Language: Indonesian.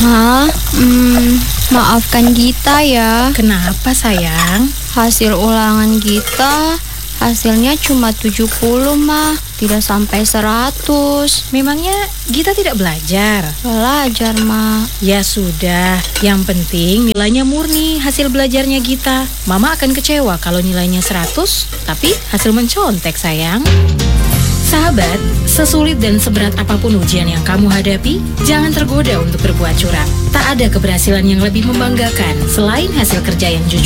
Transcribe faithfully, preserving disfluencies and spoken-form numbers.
Hah? Hmm, maafkan Gita ya. Kenapa sayang? Hasil ulangan Gita hasilnya cuma tujuh puluh, Ma. Tidak sampai seratus. Memangnya Gita tidak belajar? Belajar, Ma. Ya sudah, yang penting nilainya murni hasil belajarnya Gita. Mama akan kecewa kalau nilainya seratus, tapi hasil mencontek sayang. Sahabat, sesulit dan seberat apapun ujian yang kamu hadapi, jangan tergoda untuk berbuat curang. Tak ada keberhasilan yang lebih membanggakan selain hasil kerja yang jujur.